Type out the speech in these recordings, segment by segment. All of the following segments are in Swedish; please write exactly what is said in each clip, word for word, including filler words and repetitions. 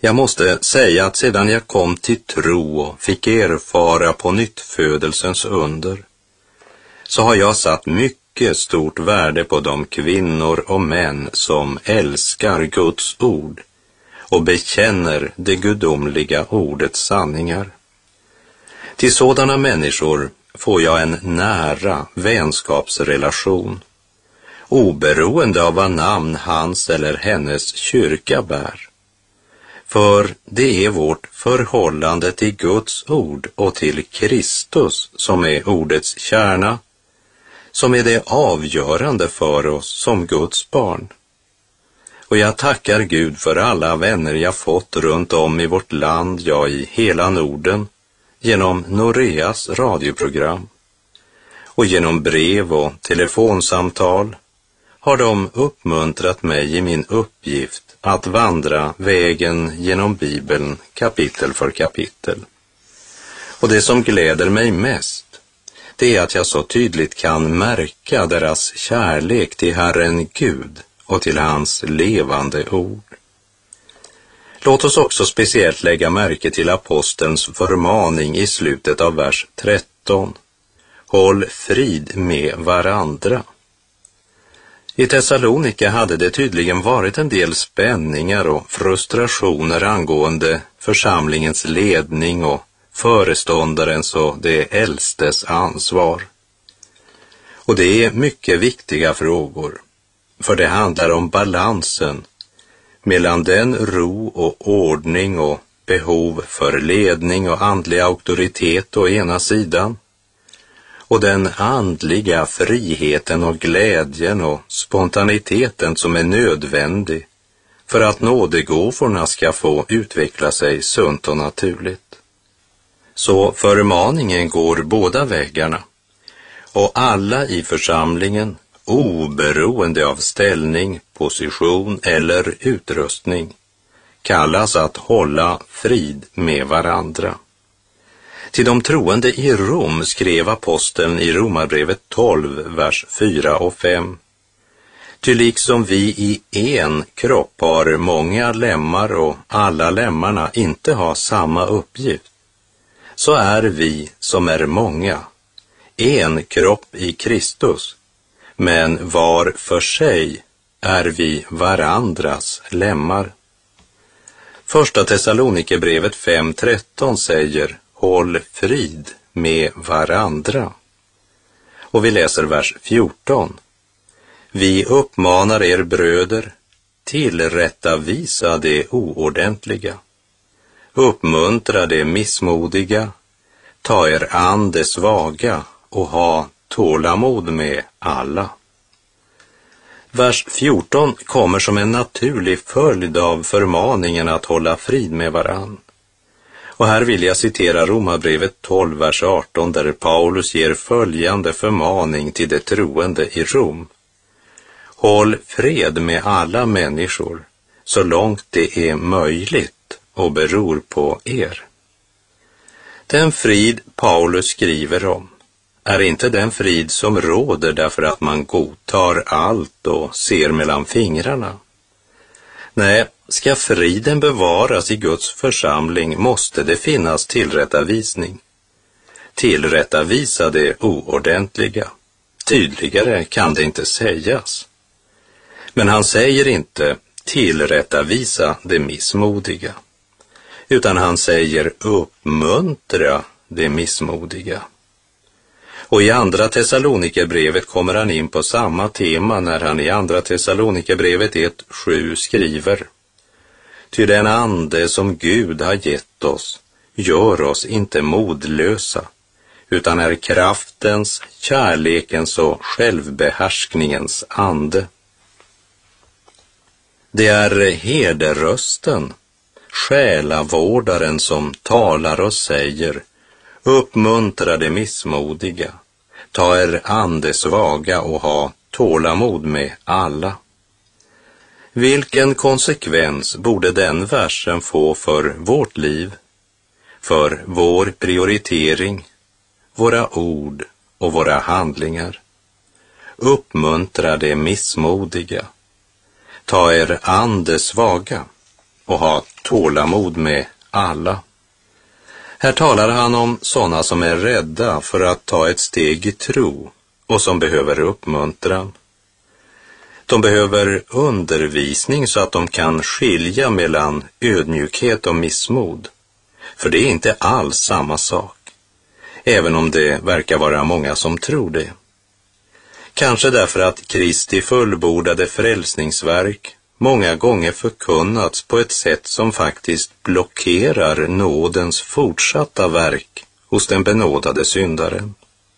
Jag måste säga att sedan jag kom till tro och fick erfara på nyttfödelsens under, så har jag satt mycket stort värde på de kvinnor och män som älskar Guds ord och bekänner det gudomliga ordets sanningar. Till sådana människor får jag en nära vänskapsrelation, oberoende av vad namn hans eller hennes kyrka bär. För det är vårt förhållande till Guds ord och till Kristus som är ordets kärna, som är det avgörande för oss som Guds barn. Och jag tackar Gud för alla vänner jag fått runt om i vårt land, ja i hela Norden, genom Noreas radioprogram. Och genom brev och telefonsamtal har de uppmuntrat mig i min uppgift att vandra vägen genom Bibeln kapitel för kapitel. Och det som gläder mig mest, det är att jag så tydligt kan märka deras kärlek till Herren Gud och till hans levande ord. Låt oss också speciellt lägga märke till apostelns förmaning i slutet av vers tretton. Håll frid med varandra. I Thessalonika hade det tydligen varit en del spänningar och frustrationer angående församlingens ledning och föreståndarens och de äldstes ansvar. Och det är mycket viktiga frågor, för det handlar om balansen mellan den ro och ordning och behov för ledning och andlig auktoritet å ena sidan, och den andliga friheten och glädjen och spontaniteten som är nödvändig för att nådegåvorna ska få utveckla sig sunt och naturligt. Så förmaningen går båda vägarna, och alla i församlingen, oberoende av ställning, position eller utrustning, kallas att hålla frid med varandra. Till de troende i Rom skrev aposteln i Romarbrevet tolv, vers fyra och fem. Ty liksom vi i en kropp har många lemmar och alla lemmarna inte har samma uppgift, så är vi som är många en kropp i Kristus, men var för sig är vi varandras lemmar. Första Thessalonikerbrevet fem tretton säger: håll frid med varandra. Och vi läser vers fjorton. Vi uppmanar er bröder, tillrättavisa det oordentliga, uppmuntra det missmodiga, ta er an det svaga och ha tålamod med alla. Vers fjorton kommer som en naturlig följd av förmaningen att hålla frid med varann. Och här vill jag citera Romarbrevet tolv, vers arton, där Paulus ger följande förmaning till de troende i Rom. Håll fred med alla människor, så långt det är möjligt och beror på er. Den frid Paulus skriver om är inte den frid som råder därför att man godtar allt och ser mellan fingrarna. Nej, ska friden bevaras i Guds församling måste det finnas tillrättavisning. Tillrättavisa det oordentliga. Tydligare kan det inte sägas. Men han säger inte tillrättavisa det missmodiga, utan han säger uppmuntra det missmodiga. Och i andra Thessalonikerbrevet kommer han in på samma tema när han i andra Thessalonikerbrevet ett sju skriver: Ty den ande som Gud har gett oss gör oss inte modlösa, utan är kraftens, kärlekens och självbehärskningens ande. Det är herderösten, själavårdaren, som talar och säger: uppmuntra det missmodiga, ta er ande svaga och ha tålamod med alla. Vilken konsekvens borde den versen få för vårt liv, för vår prioritering, våra ord och våra handlingar? Uppmuntra det missmodiga, ta er ande svaga och ha tålamod med alla. Här talar han om sådana som är rädda för att ta ett steg i tro och som behöver uppmuntran. De behöver undervisning så att de kan skilja mellan ödmjukhet och missmod. För det är inte alls samma sak, även om det verkar vara många som tror det. Kanske därför att Kristi fullbordade frälsningsverk många gånger förkunnats på ett sätt som faktiskt blockerar nådens fortsatta verk hos den benådade syndaren.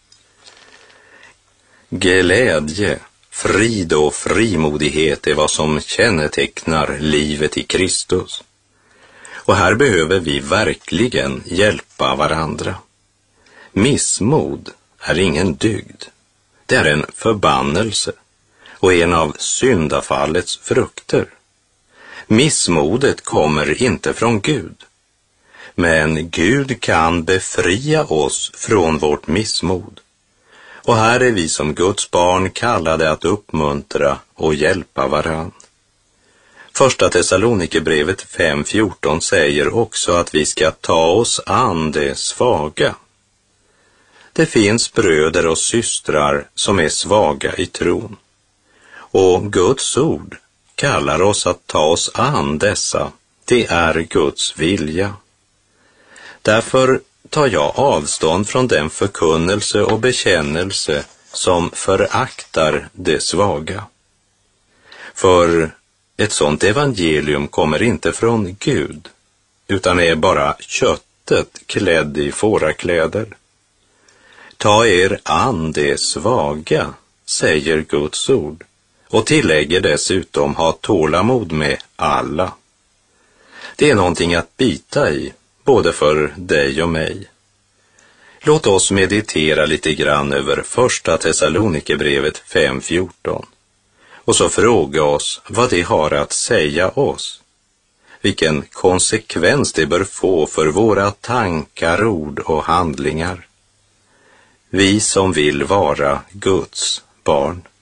Glädje, frid och frimodighet är vad som kännetecknar livet i Kristus. Och här behöver vi verkligen hjälpa varandra. Missmod är ingen dygd. Det är en förbannelse och en av syndafallets frukter. Missmodet kommer inte från Gud. Men Gud kan befria oss från vårt missmod. Och här är vi som Guds barn kallade att uppmuntra och hjälpa varann. Första Thessalonikerbrevet fem fjorton säger också att vi ska ta oss an det svaga. Det finns bröder och systrar som är svaga i tron. Och Guds ord kallar oss att ta oss an dessa. Det är Guds vilja. Därför tar jag avstånd från den förkunnelse och bekännelse som föraktar det svaga. För ett sådant evangelium kommer inte från Gud, utan är bara köttet klädd i fårakläder. Ta er an det svaga, säger Guds ord, och tillägger dessutom ha tålamod med alla. Det är någonting att bita i, både för dig och mig. Låt oss meditera lite grann över första Thessalonikerbrevet fem fjorton och så fråga oss vad det har att säga oss. Vilken konsekvens det bör få för våra tankar, ord och handlingar. Vi som vill vara Guds barn.